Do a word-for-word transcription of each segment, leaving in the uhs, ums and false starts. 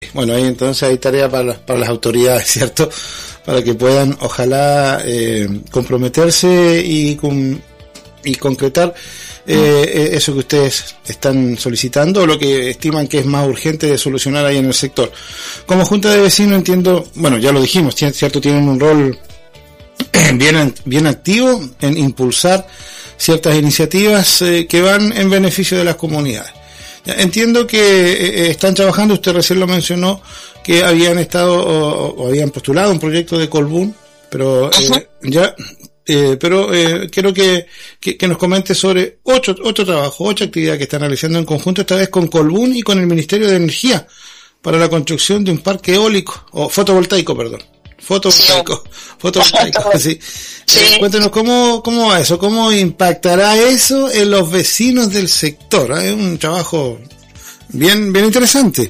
Bueno, ahí entonces hay tarea para, para las autoridades, ¿cierto? Para que puedan, ojalá, eh, comprometerse y, con, y concretar eh, eso que ustedes están solicitando, o lo que estiman que es más urgente de solucionar ahí en el sector. Como Junta de Vecinos entiendo, bueno, ya lo dijimos, ¿cierto? Tienen un rol bien, bien activo en impulsar ciertas iniciativas eh, que van en beneficio de las comunidades. Entiendo que eh, están trabajando, usted recién lo mencionó, que habían estado o, o habían postulado un proyecto de Colbún, pero eh, ya, eh, pero eh, quiero que, que, que nos comente sobre otro, otro trabajo, otra actividad que están realizando en conjunto, esta vez con Colbún y con el Ministerio de Energía, para la construcción de un parque eólico, o fotovoltaico, perdón. Fotovoltaico, sí. fotovoltaico, sí. Sí. Eh, cuéntenos cómo, cómo va eso, cómo impactará eso en los vecinos del sector. ¿eh? Es un trabajo bien, bien interesante.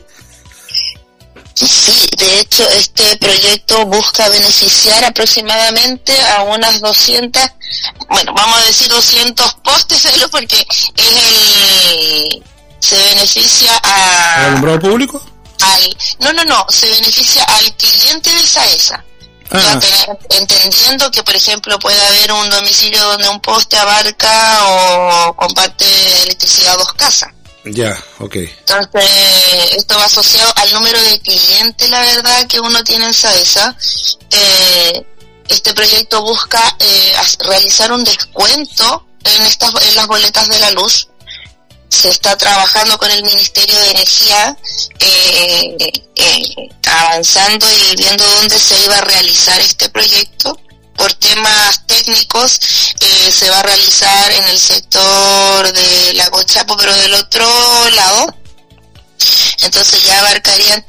Sí, de hecho este proyecto busca beneficiar aproximadamente a unas doscientas, bueno, vamos a decir doscientos postes, ¿sabes? Porque es el, se beneficia a... ¿Al alumbrado público? Al, no, no, no, se beneficia al cliente de SAESA. Ah. Ya tener, entendiendo que, por ejemplo, puede haber un domicilio donde un poste abarca o comparte electricidad a dos casas. Ya, ok. Entonces, esto va asociado al número de clientes, la verdad, que uno tiene en SAESA. Eh, este proyecto busca eh, realizar un descuento en estas en las boletas de la luz. Se está trabajando con el Ministerio de Energía, eh, eh, avanzando y viendo dónde se iba a realizar este proyecto. Por temas técnicos, eh, se va a realizar en el sector de Lago Chapo, pero del otro lado. Entonces ya abarcarían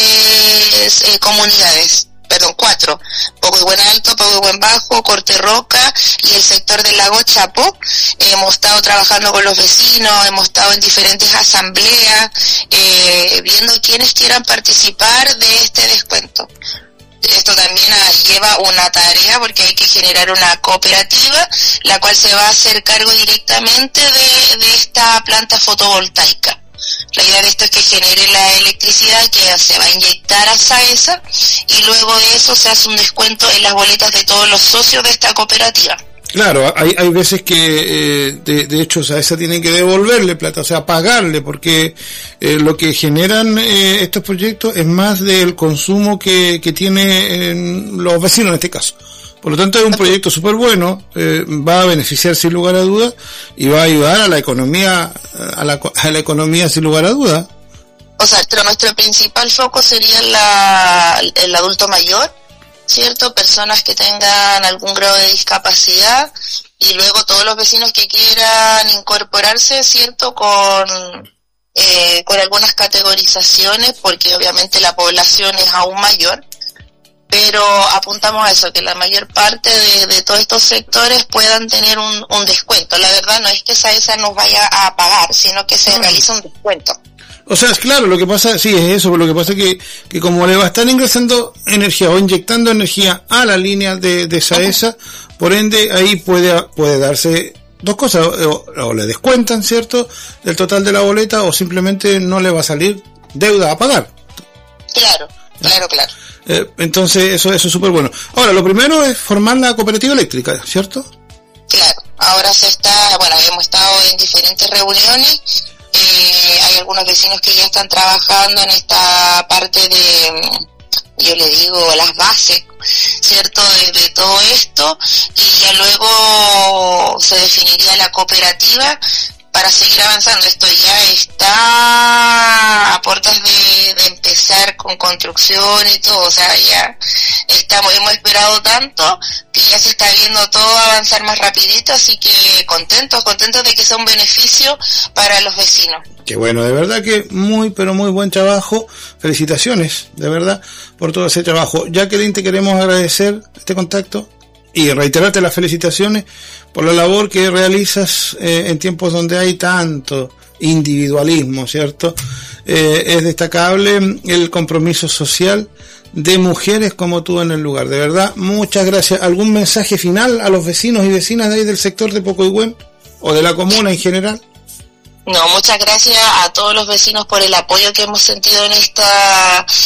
tres eh, comunidades, perdón, cuatro. Pocahigüen Alto, Pocahigüen Bajo, Corte Roca y el sector del Lago Chapo. Eh, hemos estado trabajando con los vecinos, hemos estado en diferentes asambleas, eh, viendo quiénes quieran participar de este descuento. Esto también uh, lleva una tarea porque hay que generar una cooperativa, la cual se va a hacer cargo directamente de, de esta planta fotovoltaica. La idea de esto es que genere la electricidad que se va a inyectar a SAESA y luego de eso se hace un descuento en las boletas de todos los socios de esta cooperativa. Claro, hay hay veces que eh, de, de hecho SAESA tiene que devolverle plata, o sea, pagarle, porque eh, lo que generan eh, estos proyectos es más del consumo que, que tienen los vecinos en este caso. Por lo tanto, es un proyecto súper bueno, eh, va a beneficiar sin lugar a dudas y va a ayudar a la economía, a la, a la economía sin lugar a dudas. O sea, nuestro principal foco sería la, el adulto mayor, ¿cierto? Personas que tengan algún grado de discapacidad y luego todos los vecinos que quieran incorporarse, ¿cierto? Con, eh, con algunas categorizaciones, porque obviamente la población es aún mayor. Pero apuntamos a eso, que la mayor parte de, de todos estos sectores puedan tener un, un descuento. La verdad no es que SAESA nos vaya a pagar, sino que se mm. realiza un descuento. O sea, es claro, lo que pasa, sí, es eso, lo que pasa es que, que como le va a estar ingresando energía o inyectando energía a la línea de, de SAESA, uh-huh. por ende ahí puede, puede darse dos cosas, o, o le descuentan, ¿cierto?, del total de la boleta, o simplemente no le va a salir deuda a pagar. Claro, claro, claro. Eh, entonces eso, eso es súper bueno. Ahora, lo primero es formar la cooperativa eléctrica, ¿cierto? Claro, ahora se está, bueno, hemos estado en diferentes reuniones, eh, hay algunos vecinos que ya están trabajando en esta parte de, yo le digo, las bases, ¿cierto?, de, de todo esto, y ya luego se definiría la cooperativa para seguir avanzando. Esto ya está a puertas de, de empezar con construcción y todo, o sea, ya estamos, hemos esperado tanto que ya se está viendo todo avanzar más rapidito, así que contentos, contentos de que sea un beneficio para los vecinos. Qué bueno, de verdad que muy, pero muy buen trabajo. Felicitaciones, de verdad, por todo ese trabajo. Jacqueline, te queremos agradecer este contacto y reiterarte las felicitaciones por la labor que realizas eh, en tiempos donde hay tanto individualismo, ¿cierto? Eh, es destacable el compromiso social de mujeres como tú en el lugar. De verdad, muchas gracias. ¿Algún mensaje final a los vecinos y vecinas de ahí del sector de Pocahigüen o de la comuna en general? No, muchas gracias a todos los vecinos por el apoyo que hemos sentido en esta